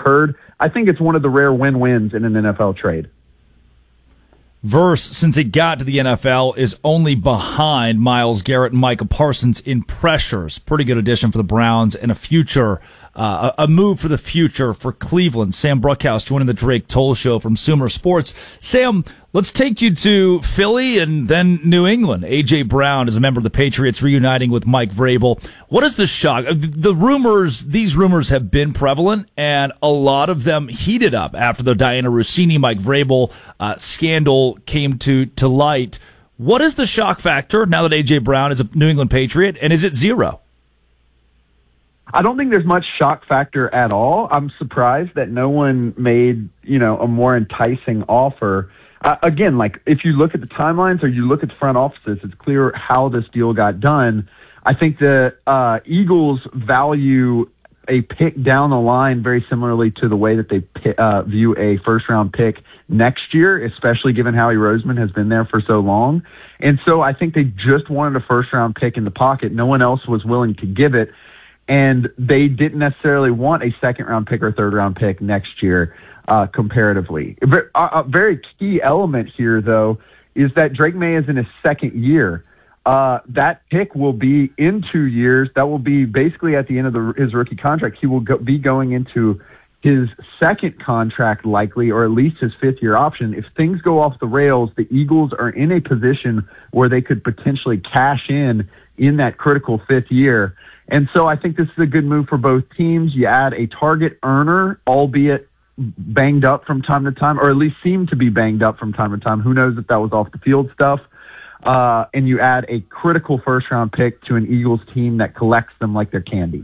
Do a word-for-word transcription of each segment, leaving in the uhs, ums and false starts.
occurred. I think it's one of the rare win-wins in an N F L trade. Verse, since he got to the N F L, is only behind Myles Garrett and Micah Parsons in pressures. Pretty good addition for the Browns and a future, uh, a move for the future for Cleveland. Sam Bruckhouse joining the Drake Toll Show from Sumer Sports. Sam, let's take you to Philly and then New England. A J. Brown is a member of the Patriots reuniting with Mike Vrabel. What is the shock? The rumors, these rumors have been prevalent, and a lot of them heated up after the Diana Rossini, Mike Vrabel uh, scandal came to, to light. What is the shock factor now that A J. Brown is a New England Patriot, and is it zero? I don't think there's much shock factor at all. I'm surprised that no one made, you know, a more enticing offer. Uh, again, like if you look at the timelines or you look at the front offices, it's clear how this deal got done. I think the uh, Eagles value a pick down the line very similarly to the way that they uh, view a first-round pick next year, especially given Howie Roseman has been there for so long. And so I think they just wanted a first-round pick in the pocket. No one else was willing to give it. And they didn't necessarily want a second-round pick or third-round pick next year, uh, comparatively. A, a very key element here, though, is that Drake May is in his second year. Uh, that pick will be in two years. That will be basically at the end of the, his rookie contract. He will go, be going into his second contract likely, or at least his fifth-year option. If things go off the rails, the Eagles are in a position where they could potentially cash in in that critical fifth year. And so I think this is a good move for both teams. You add a target earner, albeit banged up from time to time, or at least seemed to be banged up from time to time. Who knows if that was off the field stuff. Uh, and you add a critical first-round pick to an Eagles team that collects them like they're candy.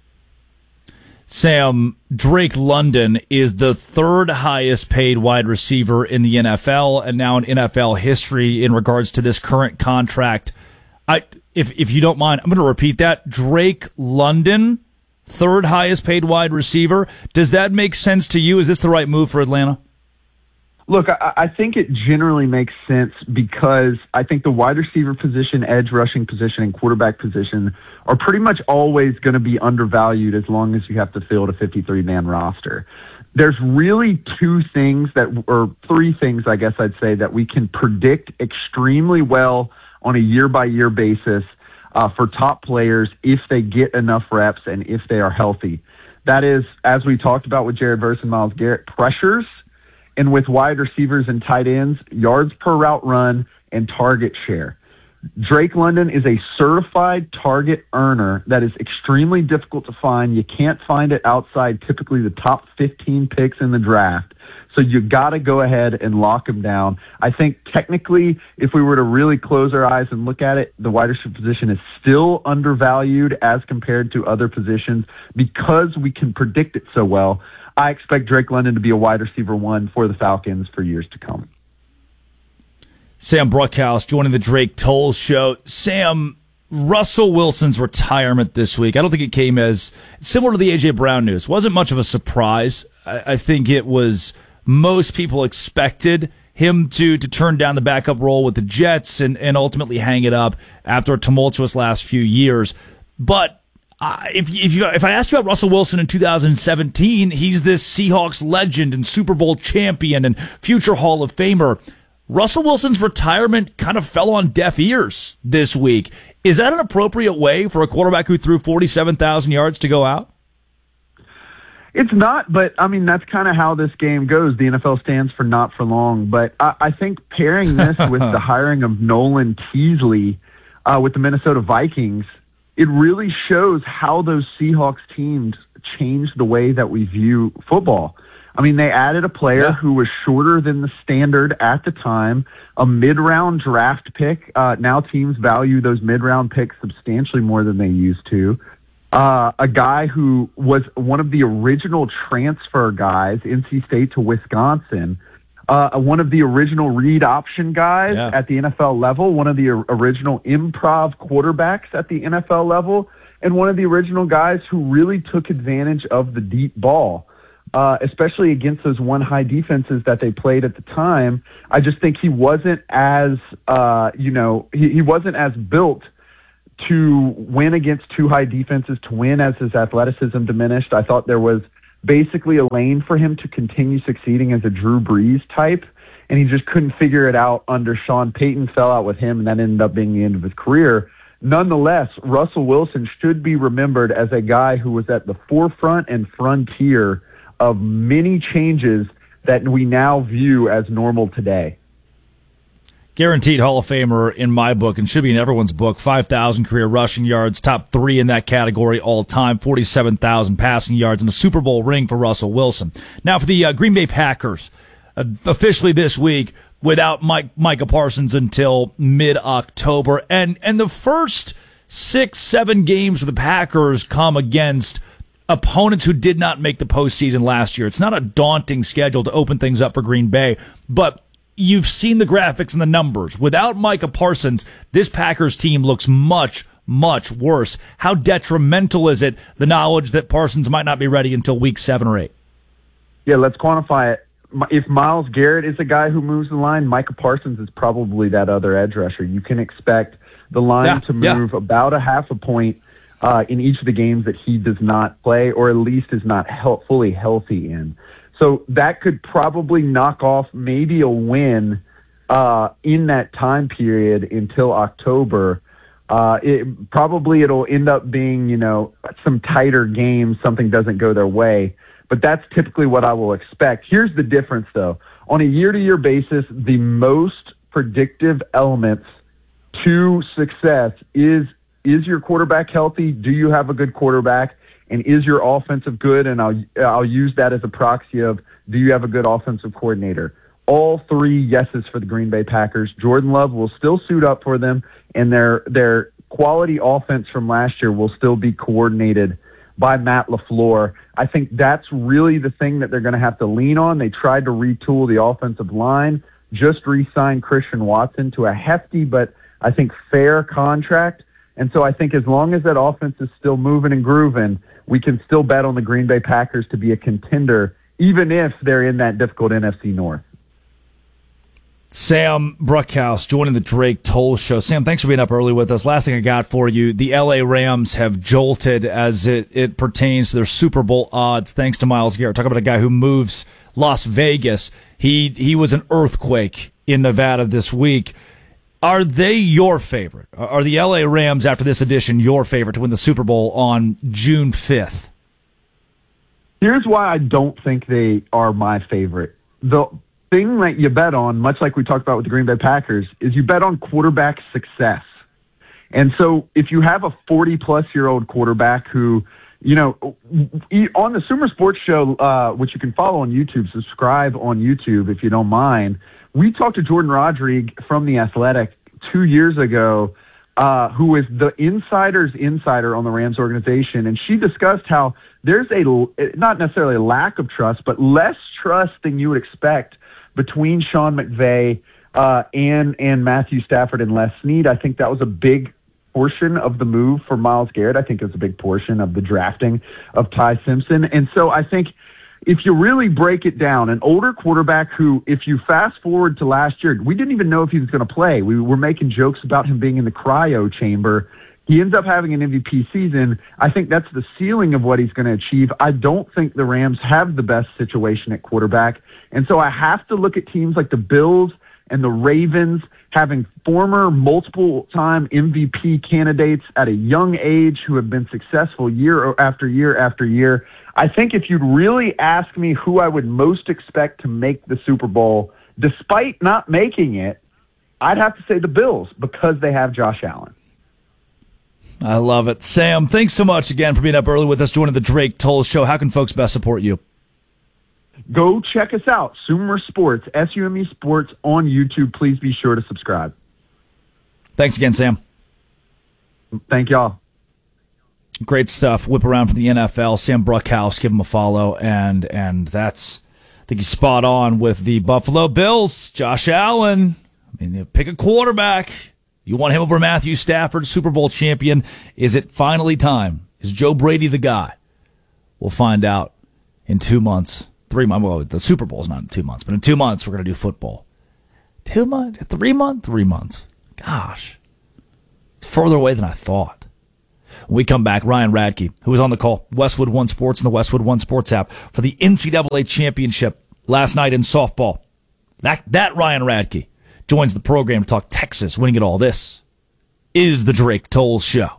Sam, Drake London is the third highest paid wide receiver in the N F L and now in N F L history in regards to this current contract. I, if if you don't mind, I'm going to repeat that. Drake London, third highest paid wide receiver. Does that make sense to you? Is this the right move for Atlanta? Look, I, I think it generally makes sense because I think the wide receiver position, edge rushing position, and quarterback position are pretty much always going to be undervalued as long as you have to field a fifty-three man roster. There's really two things that, or three things, I guess I'd say, that we can predict extremely well on a year-by-year basis uh, for top players if they get enough reps and if they are healthy. That is, as we talked about with Jared Verse and Myles Garrett, pressures, and with wide receivers and tight ends, yards per route run and target share. Drake London is a certified target earner that is extremely difficult to find. You can't find it outside typically the top fifteen picks in the draft. So you got to go ahead and lock him down. I think technically, if we were to really close our eyes and look at it, the wide receiver position is still undervalued as compared to other positions because we can predict it so well. I expect Drake London to be a wide receiver one for the Falcons for years to come. Sam Bruckhouse joining the Drake Toll Show. Sam, Russell Wilson's retirement this week, I don't think it came as similar to the A J. Brown news. Wasn't much of a surprise. I, I think it was most people expected him to to turn down the backup role with the Jets and, and ultimately hang it up after a tumultuous last few years. But Uh, if if you if I asked you about Russell Wilson in two thousand seventeen, he's this Seahawks legend and Super Bowl champion and future Hall of Famer. Russell Wilson's retirement kind of fell on deaf ears this week. Is that an appropriate way for a quarterback who threw forty-seven thousand yards to go out? It's not, but I mean, that's kind of how this game goes. The N F L stands for not for long. But I, I think pairing this with the hiring of Nolan Teasley uh, with the Minnesota Vikings, it really shows how those Seahawks teams changed the way that we view football. I mean, they added a player yeah. who was shorter than the standard at the time, a mid-round draft pick. Uh, now teams value those mid-round picks substantially more than they used to. Uh, a guy who was one of the original transfer guys, N C State to Wisconsin, uh, one of the original read option guys yeah. at the N F L level, one of the original improv quarterbacks at the N F L level, and one of the original guys who really took advantage of the deep ball, uh, especially against those one-high defenses that they played at the time. I just think he wasn't as, uh, you know, he, he wasn't as built to win against two high defenses, to win as his athleticism diminished. I thought there was basically a lane for him to continue succeeding as a Drew Brees type, and he just couldn't figure it out under Sean Payton, fell out with him, and that ended up being the end of his career. Nonetheless, Russell Wilson should be remembered as a guy who was at the forefront and frontier of many changes that we now view as normal today. Guaranteed Hall of Famer in my book, and should be in everyone's book. five thousand career rushing yards, top three in that category all time, forty-seven thousand passing yards, and a Super Bowl ring for Russell Wilson. Now for the uh, Green Bay Packers, uh, officially this week, without Mike, Micah Parsons until mid-October. And, and the first six, seven games of the Packers come against opponents who did not make the postseason last year. It's not a daunting schedule to open things up for Green Bay, but you've seen the graphics and the numbers. Without Micah Parsons, this Packers team looks much, much worse. How detrimental is it, the knowledge that Parsons might not be ready until week seven or eight? Yeah, let's quantify it. If Myles Garrett is a guy who moves the line, Micah Parsons is probably that other edge rusher. You can expect the line yeah, to move yeah. about a half a point uh, in each of the games that he does not play, or at least is not he- fully healthy in. So that could probably knock off maybe a win uh, in that time period until October. Uh, it, probably it'll end up being, you know, some tighter games, something doesn't go their way. But that's typically what I will expect. Here's the difference, though. On a year-to-year basis, the most predictive elements to success is, is your quarterback healthy? Do you have a good quarterback? And is your offensive good? And I'll I'll use that as a proxy of, do you have a good offensive coordinator? All three yeses for the Green Bay Packers. Jordan Love will still suit up for them, and their their quality offense from last year will still be coordinated by Matt LaFleur. I think that's really the thing that they're going to have to lean on. They tried to retool the offensive line, just re-signed Christian Watson to a hefty but I think fair contract. And so I think as long as that offense is still moving and grooving, we can still bet on the Green Bay Packers to be a contender, even if they're in that difficult N F C North. Sam Bruckhaus joining the Drake Toll Show. Sam, thanks for being up early with us. Last thing I got for you, the L A Rams have jolted as it, it pertains to their Super Bowl odds, thanks to Myles Garrett. Talk about a guy who moves Las Vegas. He he was an earthquake in Nevada this week. Are they your favorite? Are the L A Rams, after this edition, your favorite to win the Super Bowl on June fifth? Here's why I don't think they are my favorite. The thing that you bet on, much like we talked about with the Green Bay Packers, is you bet on quarterback success. And so if you have a forty-plus-year-old quarterback who, you know, on the Sumer Sports Show, uh, which you can follow on YouTube, subscribe on YouTube if you don't mind, we talked to Jordan Rodriguez from The Athletic two years ago, uh, who is the insider's insider on the Rams organization, and she discussed how there's a, not necessarily a lack of trust, but less trust than you would expect between Sean McVay uh, and, and Matthew Stafford and Les Snead. I think that was a big portion of the move for Myles Garrett. I think it was a big portion of the drafting of Ty Simpson. And so I think if you really break it down, an older quarterback who, if you fast forward to last year, we didn't even know if he was going to play. We were making jokes about him being in the cryo chamber. He ends up having an M V P season. I think that's the ceiling of what he's going to achieve. I don't think the Rams have the best situation at quarterback. And so I have to look at teams like the Bills and the Ravens having former multiple-time M V P candidates at a young age who have been successful year after year after year. I think if you'd really ask me who I would most expect to make the Super Bowl, despite not making it, I'd have to say the Bills because they have Josh Allen. I love it. Sam, thanks so much again for being up early with us, joining the Drake Toll Show. How can folks best support you? Go check us out, Sumer Sports, S U M E Sports on YouTube. Please be sure to subscribe. Thanks again, Sam. Thank y'all. Great stuff. Whip around from the N F L. Sam Bruckhaus, give him a follow, and and that's, I think he's spot on with the Buffalo Bills. Josh Allen. I mean, you pick a quarterback. You want him over Matthew Stafford, Super Bowl champion. Is it finally time? Is Joe Brady the guy? We'll find out in two months. Three months. Well, the Super Bowl's not in two months, but in two months we're going to do football. Two months? Three months? Three months. Gosh. It's further away than I thought. When we come back, Ryan Radke, who was on the call, Westwood One Sports and the Westwood One Sports app for the N C double A championship last night in softball. That, that Ryan Radke joins the program to talk Texas winning it all. This is the Drake Toll Show.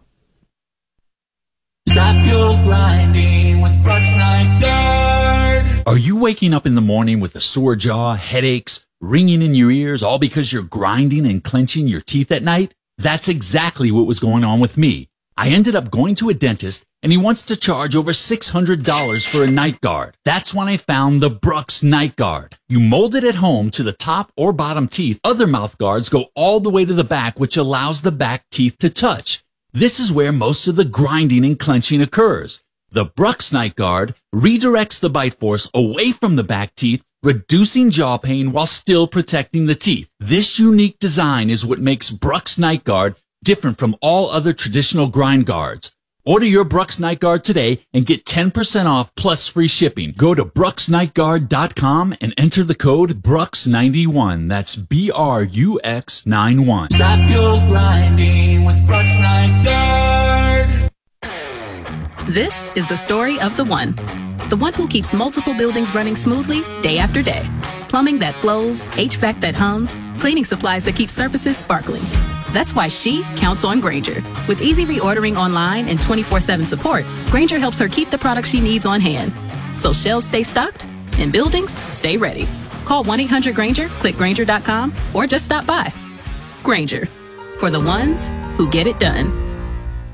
Stop your grinding with Brooks Night Guard. Are you waking up in the morning with a sore jaw, headaches, ringing in your ears, all because you're grinding and clenching your teeth at night? That's exactly what was going on with me. I ended up going to a dentist, and he wants to charge over six hundred dollars for a night guard. That's when I found the Brooks Night Guard. You mold it at home to the top or bottom teeth. Other mouth guards go all the way to the back, which allows the back teeth to touch. This is where most of the grinding and clenching occurs. The Brooks Night Guard redirects the bite force away from the back teeth, reducing jaw pain while still protecting the teeth. This unique design is what makes Brooks Night Guard different from all other traditional grind guards. Order your Brooks Night Guard today and get ten percent off plus free shipping. Go to brooks night guard dot com and enter the code Brooks ninety-one. That's B R U X ninety-one. Stop your grinding with Brooks Night Guard. This is the story of the one. The one who keeps multiple buildings running smoothly day after day. Plumbing that flows, H V A C that hums, cleaning supplies that keep surfaces sparkling. That's why she counts on Grainger. With easy reordering online and twenty-four seven support, Grainger helps her keep the products she needs on hand. So shelves stay stocked and buildings stay ready. Call one eight hundred Grainger, click Grainger dot com, or just stop by. Grainger, for the ones who get it done.